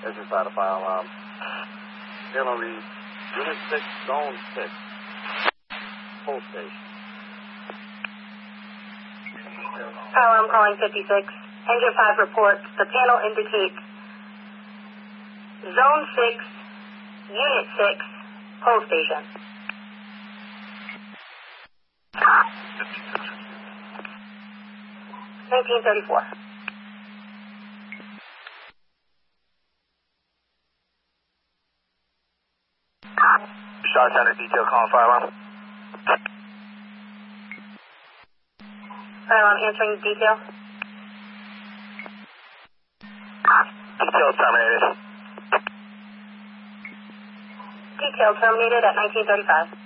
That's inside the fire alarm. Taylor Reed, Unit 6, Zone 6. Pole station. Alarm calling 56. Engine 5 reports. The panel indicates Zone 6, Unit 6, pole station. 1934. Shot Center detail calling fire alarm. Fire alarm answering detail. Detail terminated. Detail terminated at 1935.